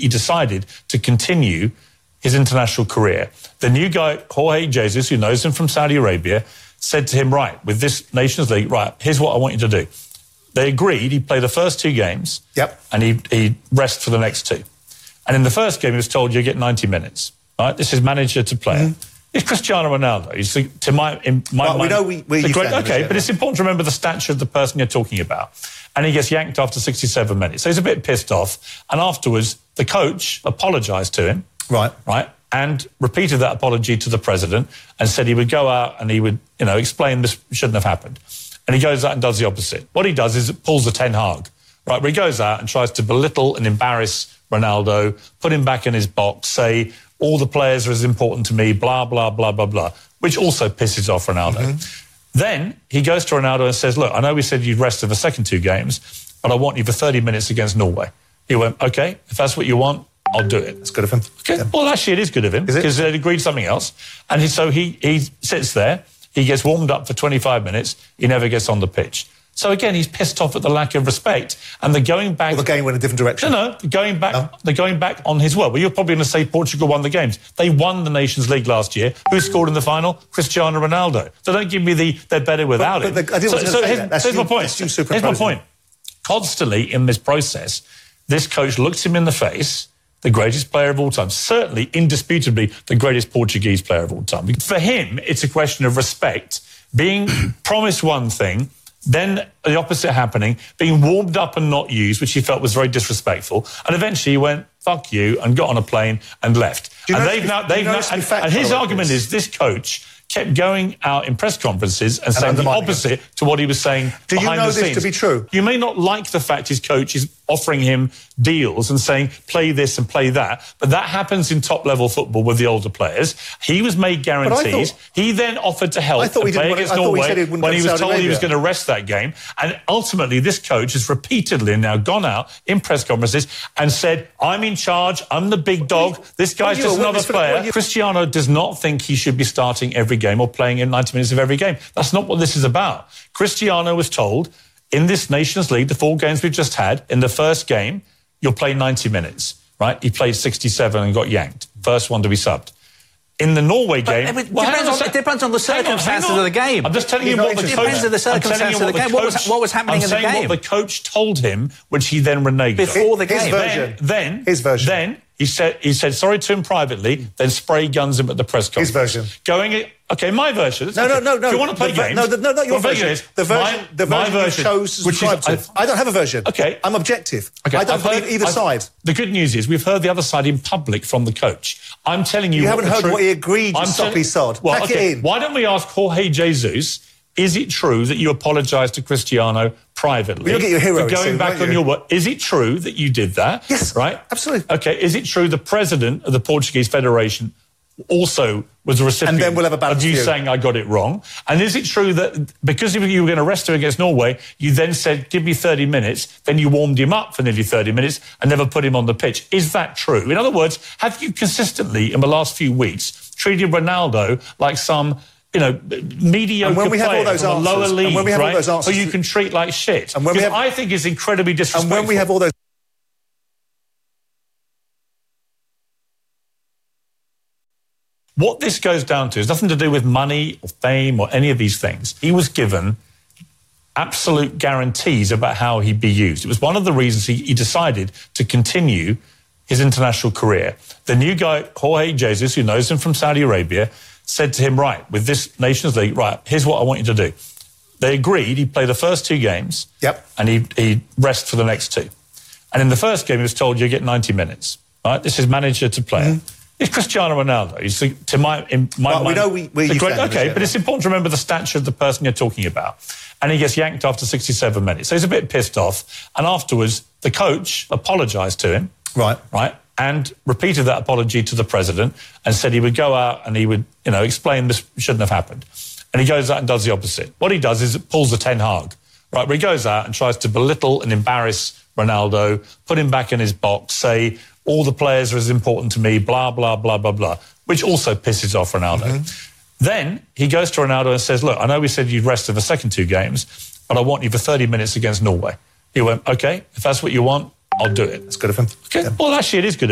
he decided to continue his international career. The new guy, Jorge Jesus, who knows him from Saudi Arabia, said to him, right, with this Nations League, right, here's what I want you to do. They agreed. He'd play the first 2 games, and he'd rest for the next 2. And in the first game, he was told, you get 90 minutes. Right? This is manager to player. It's Cristiano Ronaldo. He's, to my mind, we know where you stand. Okay, but it's important to remember the stature of the person you're talking about. And he gets yanked after 67 minutes. So he's a bit pissed off. And afterwards, the coach apologised to him. Right. And repeated that apology to the president and said he would go out and he would, explain this shouldn't have happened. And he goes out and does the opposite. What he does is pulls a Ten Hag, right, where he goes out and tries to belittle and embarrass Ronaldo, put him back in his box, say, all the players are as important to me, blah, blah, blah, blah, blah, which also pisses off Ronaldo. Then he goes to Ronaldo and says, look, I know we said you'd rest in the second 2 games, but I want you for 30 minutes against Norway. He went, OK, if that's what you want, I'll do it. That's good of him. Okay. Yeah. Well, actually, it is good of him because they'd agreed something else. And so he sits there. He gets warmed up for 25 minutes. He never gets on the pitch. So, again, he's pissed off at the lack of respect. And they're going back... Well, the game went a different direction. No, they're going back on his word. Well, you're probably going to say Portugal won the games. They won the Nations League last year. Who scored in the final? Cristiano Ronaldo. So don't give me they're better without him. Here's my point. Here's my point. Constantly in this process, this coach looks him in the face, the greatest player of all time, certainly, indisputably, the greatest Portuguese player of all time. For him, it's a question of respect, being promised one thing, then the opposite happening, being warmed up and not used, which he felt was very disrespectful, and eventually he went, fuck you, and got on a plane and left. And his argument is this coach kept going out in press conferences and saying the opposite to what he was saying behind the scenes. Do you know this to be true? You may not like the fact his coach is offering him deals and saying, play this and play that, but that happens in top-level football with the older players. He was made guarantees. He then offered to help and play against Norway when he was told he was going to rest that game. And ultimately, this coach has repeatedly now gone out in press conferences and said, I'm in charge, I'm the big dog, this guy's just another player. Cristiano does not think he should be starting every game or playing in 90 minutes of every game. That's not what this is about. Cristiano was told, in this Nations League, the 4 games we've just had, in the first game, you'll play 90 minutes, right? He played 67 and got yanked. First one to be subbed. In the Norway game... It depends on the circumstances of the game. I'm just telling you what the coach... It depends on the circumstances of the game. What was happening in the game? I'm saying what the coach told him, which he then reneged on. Before the game. His version. Then he said sorry to him privately, then spray guns him at the press conference. His version. OK, my version. No. If you want to play games... No, your version. The version you chose to subscribe to. I don't have a version. OK. I'm objective. Okay, I don't believe either side. The good news is we've heard the other side in public from the coach. I'm telling you... You haven't heard what he agreed to Soppy Sod. Pack it in. Why don't we ask Jorge Jesus, is it true that you apologised to Cristiano privately? You'll get your hero for going back on your word? Is it true that you did that? Yes. Right? Absolutely. OK, is it true the president of the Portuguese Federation also was a recipient and then we'll have a of you saying I got it wrong? And is it true that because you were going to rest him against Norway, you then said, give me 30 minutes, then you warmed him up for nearly 30 minutes and never put him on the pitch? Is that true? In other words, have you consistently, in the last few weeks, treated Ronaldo like some... mediocre player from a lower league, right? Who you can treat like shit. Because I think it's incredibly disrespectful. And when we have all those... What this goes down to is nothing to do with money or fame or any of these things. He was given absolute guarantees about how he'd be used. It was one of the reasons he decided to continue his international career. The new guy, Jorge Jesus, who knows him from Saudi Arabia, said to him, right, with this Nations League, right, here's what I want you to do. They agreed. He'd play the first 2 games and he'd rest for the next 2. And in the first game, he was told, you get 90 minutes. Right? This is manager to player. It's Cristiano Ronaldo. He's, to my mind... We know where you stand. OK, but it's important to remember the stature of the person you're talking about. And he gets yanked after 67 minutes. So he's a bit pissed off. And afterwards, the coach apologised to him. Right. And repeated that apology to the president and said he would go out and he would, explain this shouldn't have happened. And he goes out and does the opposite. What he does is pulls a Ten Hag, right, where he goes out and tries to belittle and embarrass Ronaldo, put him back in his box, say, all the players are as important to me, blah, blah, blah, blah, blah, which also pisses off Ronaldo. Then he goes to Ronaldo and says, look, I know we said you'd rest in the second 2 games, but I want you for 30 minutes against Norway. He went, OK, if that's what you want, I'll do it. That's good of him. Okay. Well, actually, it is good.